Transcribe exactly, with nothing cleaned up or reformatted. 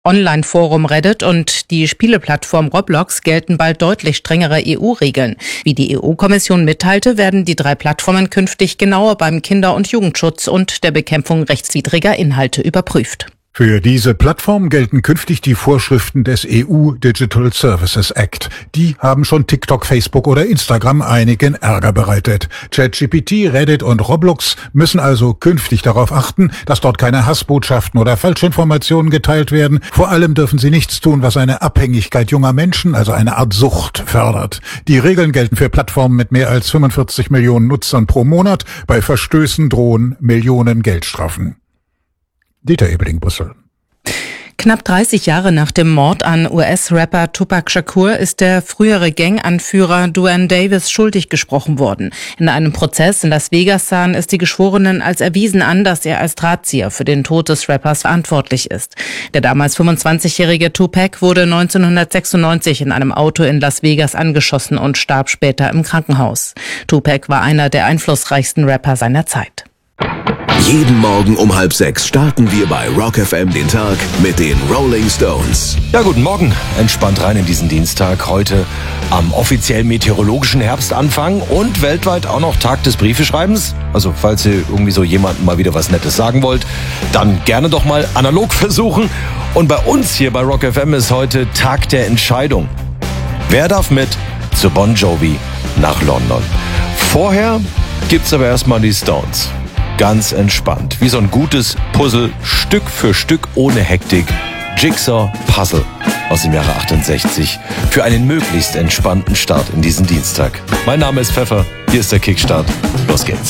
Online-Forum Reddit und die Spieleplattform Roblox gelten bald deutlich strengere E U-Regeln. Wie die E U-Kommission mitteilte, werden die drei Plattformen künftig genauer beim Kinder- und Jugendschutz und der Bekämpfung rechtswidriger Inhalte überprüft. Für diese Plattform gelten künftig die Vorschriften des E U Digital Services Act. Die haben schon TikTok, Facebook oder Instagram einigen Ärger bereitet. ChatGPT, Reddit und Roblox müssen also künftig darauf achten, dass dort keine Hassbotschaften oder Falschinformationen geteilt werden. Vor allem dürfen sie nichts tun, was eine Abhängigkeit junger Menschen, also eine Art Sucht, fördert. Die Regeln gelten für Plattformen mit mehr als fünfundvierzig Millionen Nutzern pro Monat. Bei Verstößen drohen Millionen Geldstrafen. Dieter Ebeling, Brüssel. Knapp dreißig Jahre nach dem Mord an U S-Rapper Tupac Shakur ist der frühere Ganganführer Duane Davis schuldig gesprochen worden. In einem Prozess in Las Vegas sahen es die Geschworenen als erwiesen an, dass er als Drahtzieher für den Tod des Rappers verantwortlich ist. Der damals fünfundzwanzigjährige Tupac wurde neunzehnhundertsechsundneunzig in einem Auto in Las Vegas angeschossen und starb später im Krankenhaus. Tupac war einer der einflussreichsten Rapper seiner Zeit. Jeden Morgen um halb sechs starten wir bei Rock F M den Tag mit den Rolling Stones. Ja, guten Morgen. Entspannt rein in diesen Dienstag. Heute am offiziell meteorologischen Herbstanfang und weltweit auch noch Tag des Briefeschreibens. Also falls ihr irgendwie so jemandem mal wieder was Nettes sagen wollt, dann gerne doch mal analog versuchen. Und bei uns hier bei Rock F M ist heute Tag der Entscheidung. Wer darf mit zu Bon Jovi nach London? Vorher gibt's aber erstmal die Stones. Ganz entspannt, wie so ein gutes Puzzle, Stück für Stück, ohne Hektik. Jigsaw-Puzzle aus dem Jahre achtundsechzig für einen möglichst entspannten Start in diesen Dienstag. Mein Name ist Pfeffer, hier ist der Kickstart. Los geht's.